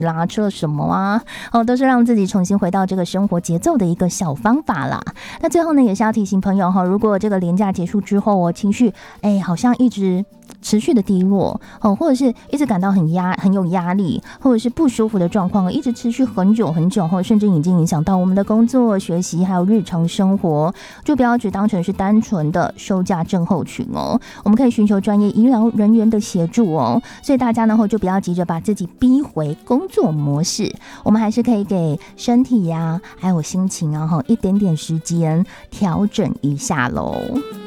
啦，吃了什么啊，都是让自己重新回到这个生活节奏的一个小方法啦。那最后呢，也是要提醒朋友如果这个连假结束之后情绪好像一直持续的低落或者是一直感到很有压力，或者是不舒服的状况一直持续很久很久甚至已经影响到我们的工作、学习还有日常生活，就不要只当成是单纯的休假症候群我们可以寻求专业医疗人员的协助所以大家呢就不要急着把自己逼回工作模式，我们还是可以给身体还有心情一点点时间调整一下咯。